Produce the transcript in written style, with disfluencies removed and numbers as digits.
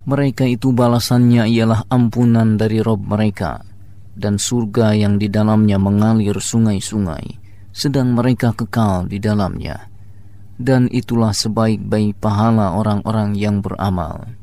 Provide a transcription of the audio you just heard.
Mereka itu balasannya ialah ampunan dari Rabb mereka dan surga yang di dalamnya mengalir sungai-sungai, sedang mereka kekal di dalamnya. Dan itulah sebaik-baik pahala orang-orang yang beramal.